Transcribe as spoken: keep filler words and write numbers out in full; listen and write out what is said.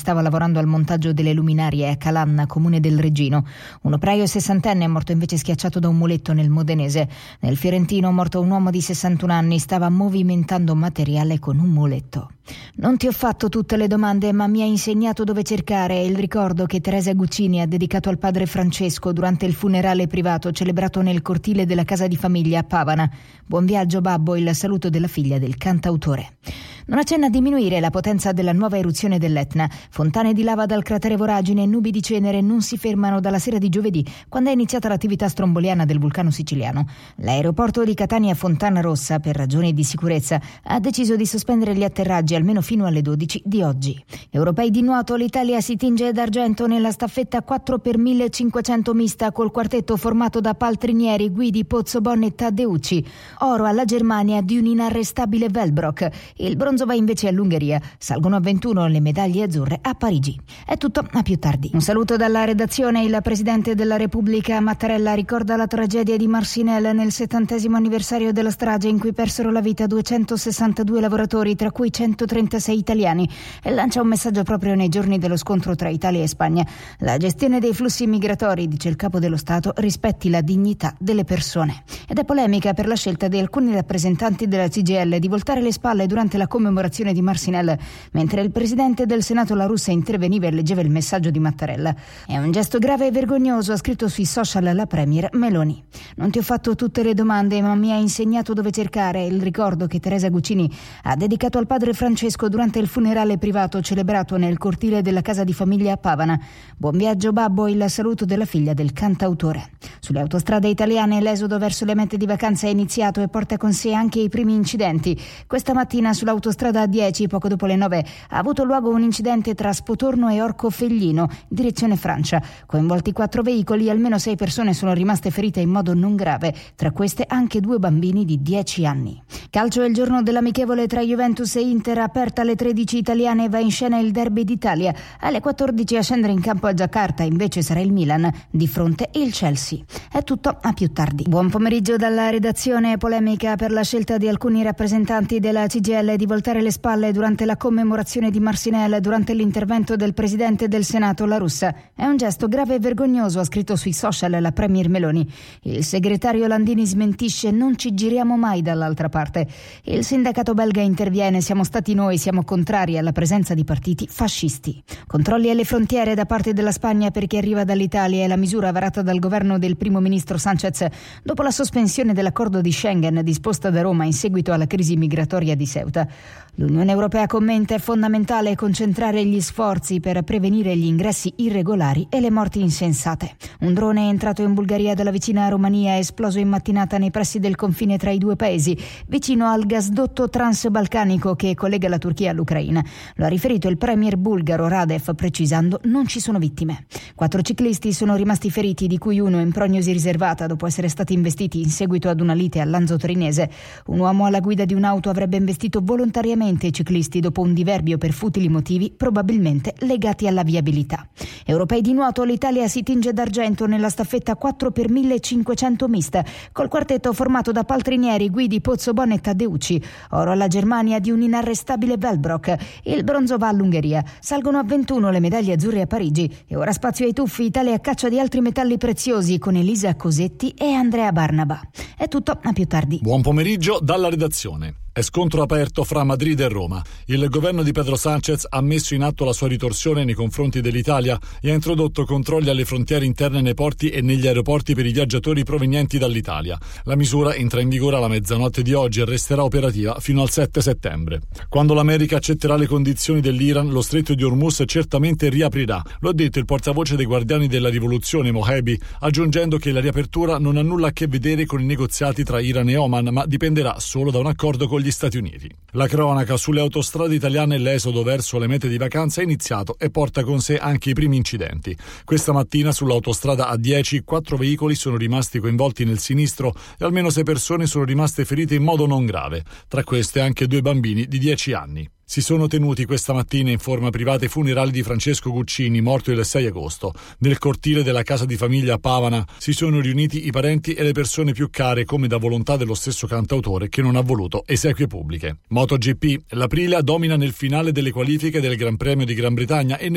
stava lavorando al montaggio delle luminarie a Calanna, comune del Reggino. Un operaio sessantenne è morto invece schiacciato da un muletto nel Modenese. Nel Fiorentino, morto un uomo di sessantuno anni, stava movimentando materiale con un muletto. Non ti ho fatto tutte le domande, ma mi hai insegnato dove cercare. È il ricordo che Teresa Guccini ha dedicato al padre Francesco durante il funerale privato celebrato nel cortile della casa di famiglia a Pavana. Buon viaggio babbo, il saluto della figlia del cantautore. Non accenna a diminuire la potenza della nuova eruzione dell'Etna. Fontane di lava dal cratere Voragine e nubi di cenere non si fermano dalla sera di giovedì, quando è iniziata l'attività stromboliana del vulcano siciliano. L'aeroporto di Catania Fontana Rossa, per ragioni di sicurezza, ha deciso di sospendere gli atterraggi almeno fino alle dodici di oggi. Europei di nuoto, l'Italia si tinge d'argento nella staffetta quattro per millecinquecento mista col quartetto formato da Paltrinieri, Guidi, Pozzobon e Taddeucci. Oro alla Germania di un inarrestabile Velbrock. Il bronzo va invece all'Ungheria. Salgono a ventuno le medaglie azzurre a Parigi. È tutto, a più tardi. Un saluto dalla redazione. Il Presidente della Repubblica Mattarella ricorda la tragedia di Marcinelle nel settantesimo anniversario della strage in cui persero la vita duecentosessantadue lavoratori, tra cui centotrentasei italiani, e lancia un messaggio proprio nei giorni dello scontro tra Italia e Spagna. La gestione dei flussi migratori, dice il Capo dello Stato, rispetti la dignità delle persone. Ed è polemica per la scelta di alcuni rappresentanti della C G I L di voltare le spalle durante la commemorazione di Marcinelle, mentre il Presidente del Senato La Russa interveniva e leggeva il messaggio di Mattarella. È un gesto grave e vergognoso, ha scritto sui social la Premier Meloni. Non ti ho fatto tutte le domande, ma mi hai insegnato dove cercare. Il ricordo che Teresa Guccini ha dedicato al padre Francesco durante il funerale privato celebrato nel cortile della casa di famiglia a Pavana. Buon viaggio babbo, il saluto della figlia del cantautore. Sulle autostrade italiane l'esodo verso le mete di vacanza è iniziato e porta con sé anche i primi incidenti. Questa mattina sull'autostrada A dieci, poco dopo le nove, ha avuto luogo un incidente tra Spotorno e Orcofelglino, direzione Francia. Coinvolti quattro veicoli, almeno sei persone sono rimaste ferite in modo non grave, tra queste anche due bambini di dieci anni. Calcio è il giorno dell'amichevole tra Juventus e Inter, aperta alle tredici italiane, va in scena il derby d'Italia. Alle quattordici a scendere in campo a Giacarta invece sarà il Milan, di fronte il Chelsea. È tutto, a più tardi. Buon pomeriggio dalla redazione. Polemica per la scelta di alcuni rappresentanti della C G I L di voltare le spalle durante la commemorazione di Marcinelle durante l'intervento del Presidente del Senato La Russa. È un gesto grave e vergognoso, ha scritto sui social la Premier Meloni. Il segretario Landini smentisce: non ci giriamo mai dall'altra parte. Il sindacato belga interviene: siamo stati noi, siamo contrari alla presenza di partiti fascisti. Controlli alle frontiere da parte della Spagna per chi arriva dall'Italia è la misura varata dal governo del primo ministro Sánchez dopo la sospensione dell'accordo di Schengen disposta da Roma in seguito alla crisi migratoria di Ceuta. L'Unione Europea commenta: è fondamentale concentrare gli sforzi per prevenire gli ingressi irregolari e le morti insensate. Un drone è entrato in Bulgaria dalla vicina Romania è esploso in mattinata nei pressi del confine tra i due paesi, vicino al gasdotto transbalcanico che collega la Turchia all'Ucraina. Lo ha riferito il premier bulgaro Radev, precisando: non ci sono vittime. Quattro ciclisti sono rimasti feriti, di cui uno in prognosi riservata dopo essere stati investiti in seguito ad una lite a Lanzo Torinese. Un uomo alla guida di un'auto avrebbe investito volontariamente i ciclisti dopo un diverbio per futili motivi, probabilmente legati alla viabilità. Europei di nuoto, l'Italia si tinge d'argento nella staffetta quattro per millecinquecento mista, col quartetto formato da Paltrinieri, Guidi, Pozzobon e Taddeucci. Oro alla Germania di un inarrestabile Velbrock. Il bronzo va all'Ungheria. Salgono a ventuno le medaglie azzurre a Parigi. E ora spazio ai tuffi, Italia a caccia di altri metalli preziosi con Elisa Cosetti e Andrea Barnaba. È tutto, a più tardi. Buon pomeriggio dalla redazione. È scontro aperto fra Madrid e Roma. Il governo di Pedro Sánchez ha messo in atto la sua ritorsione nei confronti dell'Italia e ha introdotto controlli alle frontiere interne nei porti e negli aeroporti per i viaggiatori provenienti dall'Italia. La misura entra in vigore alla mezzanotte di oggi e resterà operativa fino al sette settembre. Quando l'America accetterà le condizioni dell'Iran, lo stretto di Hormuz certamente riaprirà. Lo ha detto il portavoce dei Guardiani della Rivoluzione, Mohebi, aggiungendo che la riapertura non ha nulla a che vedere con i negoziati tra Iran e Oman, ma dipenderà solo da un accordo con gli Stati Uniti. La cronaca sulle autostrade italiane: l'esodo verso le mete di vacanza è iniziato e porta con sé anche i primi incidenti. Questa mattina sull'autostrada A dieci quattro veicoli sono rimasti coinvolti nel sinistro e almeno sei persone sono rimaste ferite in modo non grave, tra queste anche due bambini di dieci anni. Si sono tenuti questa mattina in forma privata i funerali di Francesco Guccini, morto il sei agosto. Nel cortile della casa di famiglia a Pavana si sono riuniti i parenti e le persone più care, come da volontà dello stesso cantautore che non ha voluto esequie pubbliche. MotoGP: l'Aprilia domina nel finale delle qualifiche del Gran Premio di Gran Bretagna e